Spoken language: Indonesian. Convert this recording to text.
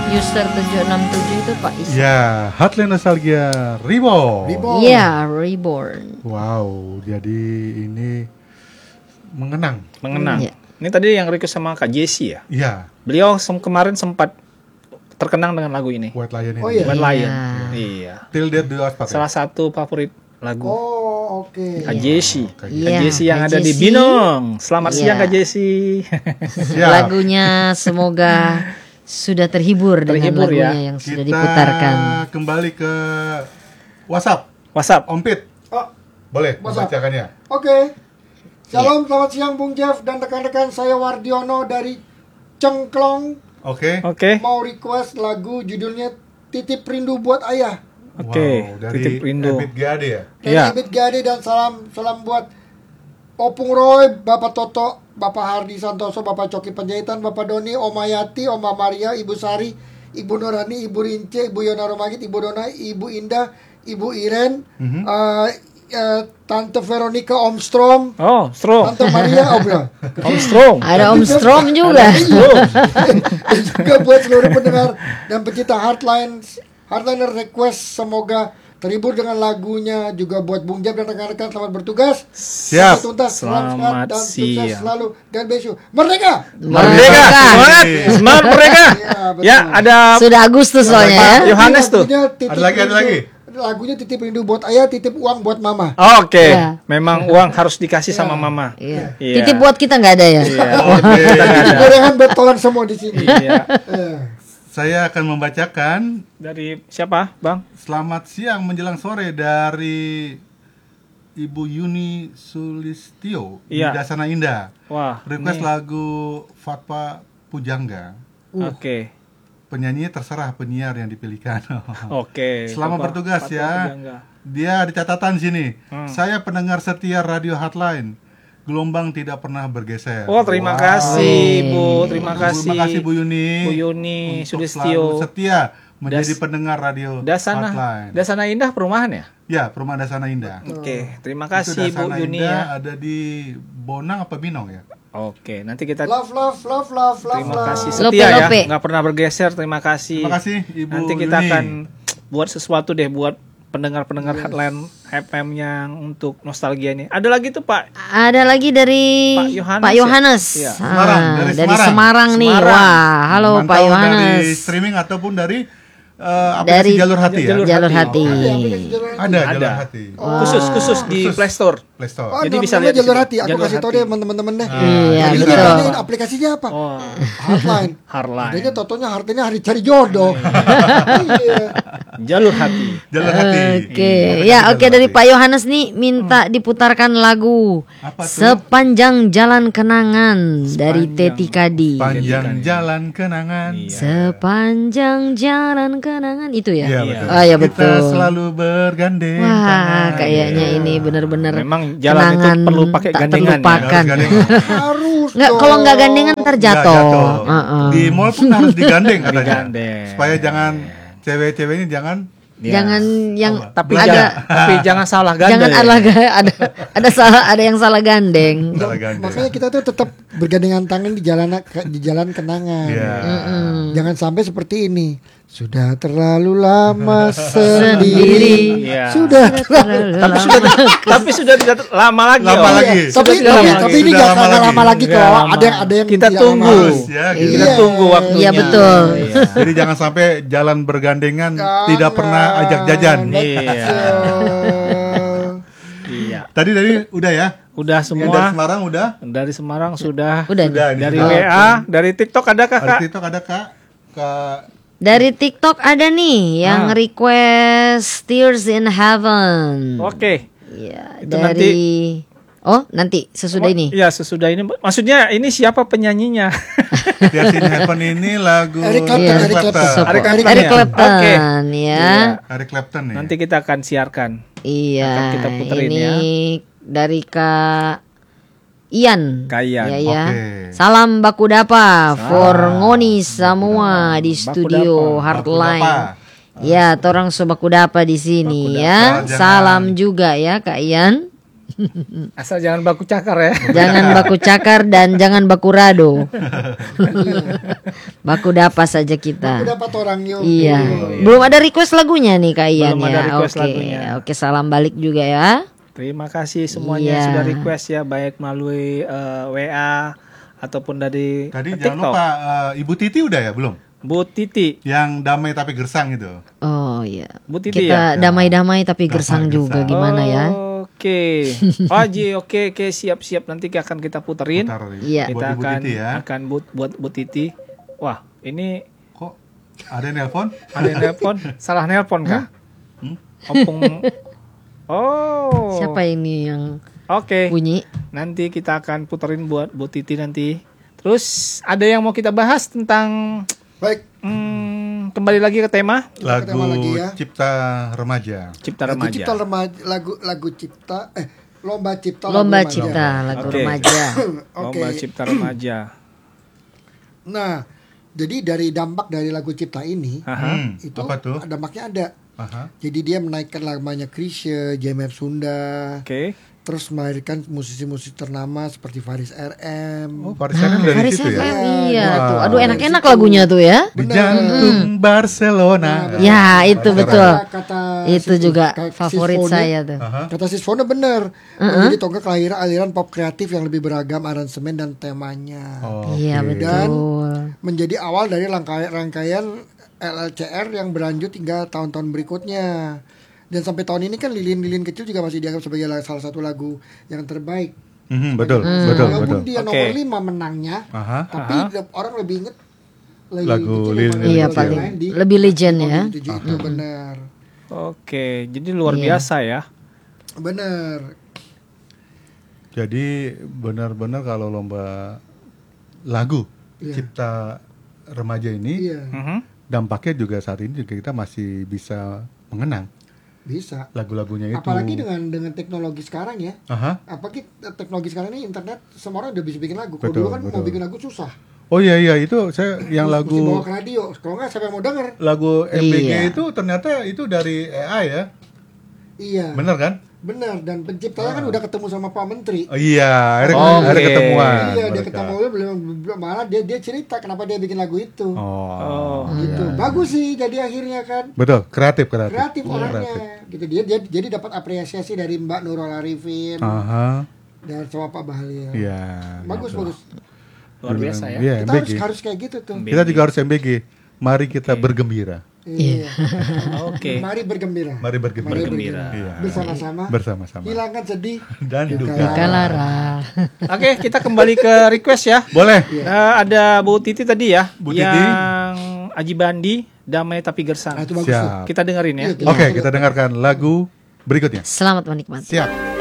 user 767 itu Pak Isa. Ya, Hotline Nostalgia Reborn. Iya, Reborn. Wow, jadi ini mengenang. Mengenang. Iya. Ini tadi yang request sama Kak Jessie ya. Iya, Beliau kemarin sempat terkenang dengan lagu ini. White Lion ini. Oh, iya. White Lion. Iya. Iya. Till Death Do Us Part. Salah satu favorit lagu Oh, oke. Kak Jessie. Kak Iya, Jessie yang Kak ada di Jessie. Binong. Selamat Iya. siang Kak Jessie. Siap. Lagunya semoga sudah terhibur dengan Terhibur, lagunya ya. yang sudah Kita diputarkan. kembali ke WhatsApp. WhatsApp. Om Pit, Oh, boleh WhatsApp. membacakannya? oke. Shalom, selamat siang Bung Jeff dan rekan-rekan. Saya Wardiono dari Cengklong. Oke. Oke. Mau request lagu judulnya Titip Rindu Buat Ayah. Oke. Wow, dari Titip rindu. Ebit Gade ya. Dari Iya. Ibit Gade dan salam buat Opung Roy, Bapak Toto, Bapak Hardi Santoso, Bapak Coki Panjaitan, Bapak Doni, Oma Yati, Oma Maria, Ibu Sari, Ibu Nurani, Ibu Rince, Ibu Yona Romagit, Ibu Dona, Ibu Indah, Ibu Iren, Tante Veronica, Om Strom, Oh, Strom. Tante Maria, Om Strom. Ada Om Strom juga. dan juga buat seluruh pendengar dan pecinta Hardliner request semoga terhibur dengan lagunya, juga buat Bung Jab dan rekan-rekan selamat bertugas. Siap. Sampai tuntas, salam sehat Selamat dan sukses siang. selalu. Dan Besu Merdeka. Merdeka. Semangat. Semangat merdeka. Iya, betul. Ya, ada Sudah Agustus soalnya ya. Pak Yohanes tuh. Lagunya Titip Ada lagi, ada Rindu. lagi. Lagunya Titip Rindu buat ayah, titip uang buat mama. Oke. Ya. Memang uang harus dikasih sama mama. Iya. Iya. Titip buat kita nggak ada ya? Iya. Oke. Gorengan bertolan semua di sini. Iya. Eh, Saya akan membacakan Dari siapa, Bang? selamat siang menjelang sore dari Ibu Yuni Sulistio Iya. di Dasana Indah. Wah. Request ini- lagu Fatwa Pujangga. Oke. Penyanyi terserah penyiar yang dipilihkan. Oke. Selamat Bapak bertugas Fatwa ya. Pujangga. Dia ada catatan sini. Hmm. Saya pendengar setia Radio Hotline. Gelombang tidak pernah bergeser. Oh, terima kasih, Bu. Terima kasih. Terima kasih Bu Yuni. Bu Yuni Untuk Sulistio. selalu setia menjadi Das- pendengar Radio Dasana. Hotline. Dasana Indah perumahan ya? Ya, Perumahan Dasana Indah. Oke, terima Itu kasih Bu Dasana Yuni Indah ya. ada di Bonang apa Binong ya? Oke, nanti kita love. terima kasih Lope, setia lope. ya, nggak pernah bergeser. Terima kasih. Terima kasih Ibu Nanti kita Yuni. akan buat sesuatu deh buat pendengar-pendengar Hotline FM yang untuk nostalgia ini. Ada lagi tuh Pak. Ada lagi dari Pak Yohanes ya? Iya. Semarang, dari dari Semarang. Semarang nih. Semarang. Wah, halo Pak Mantau dari Yohanes. streaming ataupun dari Dari aplikasi Jalur Hati ya? Jalur Hati. Ada Ada. Jalur Hati. Khusus di Khusus. Play Store. Play Store. Oh, Jadi namanya bisa lihat di Jalur situ. Hati. Aku Jalur kasih tau Hati. deh teman-teman deh. Iya, Jadi betul. kita ini aplikasinya apa? Oh, Hotline. Hardline. Adanya totonya artinya hari cari jodoh. Iya. Jalur Hati. Jalur Hati. Oke, Iya, ya oke Jalur dari Hati. Pak Yohanes nih minta diputarkan lagu Apa tuh? Sepanjang Jalan Kenangan dari Teti Kadi. Panjang jalan kenangan. Iya. Sepanjang Jalan Kenangan itu ya? Iya, betul. Oh ya Kita betul. selalu bergandeng. Wah, tangan. kayaknya ini benar-benar Memang jalan itu kenangan perlu pakai tak gandengan ya. terlupakan. Harus gandengan. Harus. Nggak, kalau nggak gandengan ntar Nggak jatuh. Heeh. Di mall pun harus digandeng katanya. Digandeng. Supaya jangan cewek-ceweknya jangan Ya. Jangan yang Tapi agak tapi jangan salah ganda. jangan ya. ada yang salah gandeng. salah gandeng. Makanya kita tuh tetap bergandengan tangan di jalan kenangan. Iya. Jangan sampai seperti ini. Sudah terlalu lama sendiri. Iya. Sudah. Tapi sudah tidak lama lagi. Lama Om. lagi. Tapi Sudah lama tapi lagi. ini Sudah nggak lama lagi. lama lagi Nggak kok. lama. Ada yang Kita tidak tunggu. lama. Harus ya, gitu. Kita Iya. tunggu waktunya. Iya, betul. Iya. Jadi jangan sampai jalan bergandengan tidak pernah ajak jajan. Iya. Tadi udah ya? Udah Yang dari semua. Semarang udah? Dari Semarang sudah. Udah. Sudah. ini Dari sudah. WA, dari TikTok ada Ada Kakak? TikTok ada Kak? Kak Dari TikTok ada nih yang request Tears in Heaven. Oke. Iya, Itu dari Oh, nanti sesudah ini. Iya, sesudah ini. Maksudnya ini siapa penyanyinya? Tears in Heaven ini lagu Eric Clapton, Iya. Eric Clapton. Eric Clapton. Eric ya? Clapton Oke. ya. Eric Clapton nih. Nanti kita akan siarkan. Iya. Akan kita puterin ini ya. dari Kak Ian. Kak Ian. Ya, ya. Oke. Salam Bakudapa for ngoni semua di studio Bakudapa. Hardline. Bakudapa. Ya, torang so Bakudapa di sini Bakudapa, ya. jangan- Salam juga ya Kak Ian. Asal jangan baku cakar ya. Jangan baku cakar dan jangan baku rado. Baku dapa saja kita. Aku dapat orang yuk. Iya. Belum ada request lagunya nih Kak Ian Belum ya. ada request Oke. lagunya. Oke, salam balik juga ya. Terima kasih semuanya Iya. sudah request ya, baik melalui WA ataupun dari Tadi TikTok. jangan lupa Ibu Titi udah ya belum? Bu Titi. Yang damai tapi gersang itu. Oh iya. Bu Titi Kita ya? damai-damai tapi gersang juga gersang. gimana ya? Oke. Oji, oke, siap-siap, nanti akan kita puterin. Putar Iya. buat Kita Ibu akan Titi ya. akan buat Bu Titi. Wah, ini Kok ada yang nelpon? ada yang nelpon, salah nelpon kah? Opung. Oh. Siapa ini yang Oke. bunyi? Nanti kita akan puterin buat Bu Titi nanti. Terus ada yang mau kita bahas tentang Baik, kembali lagi ke tema Lagu tema lagi ya. Cipta Remaja. Cipta lagu Remaja. cipta remaja, lagu cipta lomba cipta Lomba lagu remaja. cipta lagu Oke. remaja. Oke. Lomba Cipta Remaja. Nah, jadi dari dampak dari lagu cipta ini Aha. itu Apa tuh? dampaknya ada. Aha. Jadi dia menaikkan namanya Chrisye, Jemer Sunda, Oke. terus melahirkan musisi-musisi ternama seperti Faris RM. Oh, Parisannya dari Faris situ ya. FM, iya Wow. tuh. Aduh enak-enak lagunya tuh ya. Di jantung Barcelona. Ya itu betul. Kata Itu si- juga kata favorit Sisfone, saya tuh. Aha. Kata Sisfone bener. Menjadi tonggak kelahiran aliran pop kreatif yang lebih beragam aransemen dan temanya. Oh, Iya oke. betul. Menjadi awal dari rangkaian LLCR yang berlanjut hingga tahun-tahun berikutnya. Dan sampai tahun ini kan Lilin-Lilin Kecil juga masih dianggap sebagai salah satu lagu yang terbaik. Betul, betul, betul. Walaupun dia Oke. nomor 5 menangnya, Aha. tapi orang lebih inget Lagu Kecil Lilin daripada Iya lagu paling lain di lebih legend ya. tahun 77 itu benar. Oke, jadi luar Iya. biasa ya. Benar. Jadi benar-benar kalau lomba lagu Iya. Cipta Remaja ini Iya, dampaknya juga saat ini juga kita masih bisa mengenang bisa. lagu-lagunya itu. Apalagi dengan teknologi sekarang ya. Aha. Apalagi teknologi sekarang ini internet semua orang udah bisa bikin lagu. Kalau Betul, dulu kan mau betul. bikin lagu susah. Oh iya itu saya yang Mesti bawa lagu ke radio. Kalau nggak siapa yang mau denger? MBG Iya. itu ternyata itu dari AI ya. Iya. Bener kan? Benar, dan penciptanya kan udah ketemu sama Pak Menteri. Oh, iya, Oke. ada ketemuan. Iya, dia mereka. ketemu belum malah dia cerita kenapa dia bikin lagu itu. Oh. Gitu. Bagus sih jadi akhirnya kan. Betul, kreatif. Kreatif Iya, orangnya. kreatif. Gitu dia jadi dapat apresiasi dari Mbak Nurul Arifin Aha. dan sama Pak Bahlil. Iya. Bagus gitu. bagus. Luar biasa ya. Iya, Kita MBG. harus kayak gitu tuh. Kita juga harus MBG. Mari kita bergembira. Iya. Oke. Mari bergembira. Mari bergembira. Bergembira. Iya. Bersama-sama. Bersama-sama. Hilangkan sedih. Dan duka. Kalara. Oke, kita kembali ke request ya. Boleh. Ada Bu Titi tadi ya, Bu Titi. yang Aji Bandi, Damai Tapi Gersang. Nah, itu bagus tuh. Siap. Kita dengerin ya. Iya, Oke, kita dengarkan lagu berikutnya. Selamat menikmati. Siap.